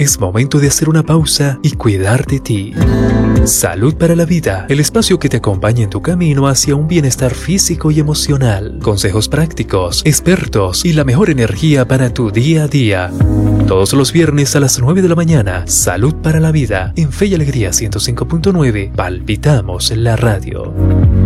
es momento de hacer una pausa y cuidar de ti. Salud para la Vida, el espacio que te acompaña en tu camino hacia un bienestar físico y emocional. Consejos prácticos, expertos y la mejor energía para tu día a día. Todos los viernes a las 9 de la mañana, Salud para la Vida, en Fe y Alegría 105.9, palpitamos en la radio.